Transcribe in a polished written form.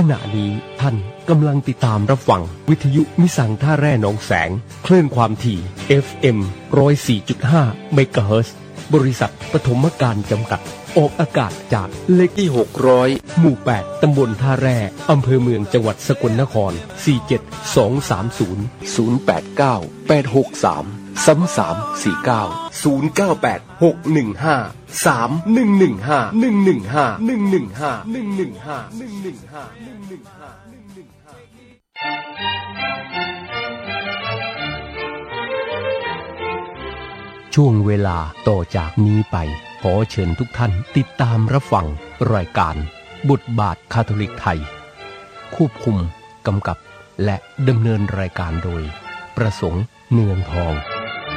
ณะนี้ท่านกำลังติดตามรับฟังวิทยุมิสังท่าแร่หนองแสงคลื่นความถี่ FM 104.5 เมกะเฮิรตซ์บริษัทปฐมการจำกัดออกอากาศจากเลขที่600หมู่8ตำบลท่าแร่อำเภอเมืองจังหวัดสกลนครช่วงเวลาต่อจากนี้ไปขอเชิญทุกท่านติดตามรับฟังรายการบทบาทคาทอลิกไทยควบคุมกำกับและดำเนินรายการโดยประสงค์เนืองทอง